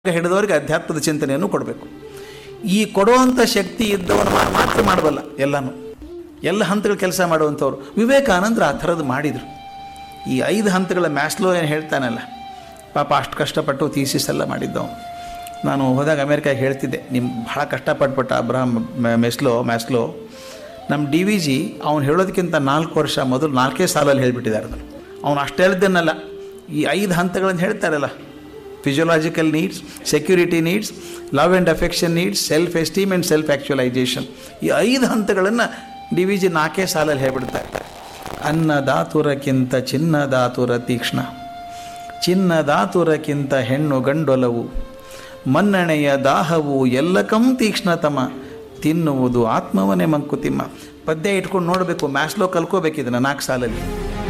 ಹಿಡಿದವರಿಗೆ ಅಧ್ಯಾತ್ಮದ ಚಿಂತನೆಯನ್ನು ಕೊಡಬೇಕು. ಈ ಕೊಡುವಂಥ ಶಕ್ತಿ ಇದ್ದವನು ಮಾತ್ರ ಮಾಡಬಲ್ಲ ಎಲ್ಲನೂ, ಎಲ್ಲ ಹಂತಗಳ ಕೆಲಸ ಮಾಡುವಂಥವ್ರು. ವಿವೇಕಾನಂದರು ಆ ಥರದ್ದು ಮಾಡಿದರು. ಈ 5 ಹಂತಗಳ ಮ್ಯಾಸ್ಲೋ ಏನು ಹೇಳ್ತಾನಲ್ಲ, ಪಾಪ ಅಷ್ಟು ಕಷ್ಟಪಟ್ಟು ಥೀಸಿಸ್ ಎಲ್ಲ ಮಾಡಿದ್ದವನು. ನಾನು ಹೋದಾಗ ಅಮೇರಿಕಾಗೆ ಹೇಳ್ತಿದ್ದೆ, ನಿಮ್ಮ ಭಾಳ ಕಷ್ಟಪಟ್ಬಿಟ್ಟ ಅಬ್ರಹಾಮ್ ಮ್ಯಾಸ್ಲೋ. ನಮ್ಮ DVG ಅವ್ನು ಹೇಳೋದಕ್ಕಿಂತ 4 ವರ್ಷ ಮೊದಲು 4 ಸಾಲಲ್ಲಿ ಹೇಳಿಬಿಟ್ಟಿದ್ದಾರೆ. ಅವನು ಅಷ್ಟು ಹೇಳಿದ್ದನ್ನಲ್ಲ, ಈ 5 ಹಂತಗಳನ್ನು ಹೇಳ್ತಾರಲ್ಲ, physiological needs, security needs, love and affection needs, self esteem and self ಆ್ಯಕ್ಚುಲೈಜೇಷನ್, ಈ 5 ಹಂತಗಳನ್ನು DVG 4 ಸಾಲಲ್ಲಿ ಹೇಳ್ಬಿಡ್ತಾರೆ. ಅನ್ನದಾತುರಕ್ಕಿಂತ ಚಿನ್ನದಾತುರ ತೀಕ್ಷ್ಣ, ಚಿನ್ನದಾತುರಕ್ಕಿಂತ ಹೆಣ್ಣು ಗಂಡೊಲವು, ಮನ್ನಣೆಯ ದಾಹವು ಎಲ್ಲಕಂ ತೀಕ್ಷ್ಣತಮ, ತಿನ್ನುವುದು ಆತ್ಮವನೇ ಮಂಕುತಿಮ್ಮ. ಪದ್ಯ ಇಟ್ಕೊಂಡು ನೋಡಬೇಕು, ಮ್ಯಾಸ್ಲೋ ಕಲ್ಕೋಬೇಕಿದನ್ನು 4 ಸಾಲಲ್ಲಿ.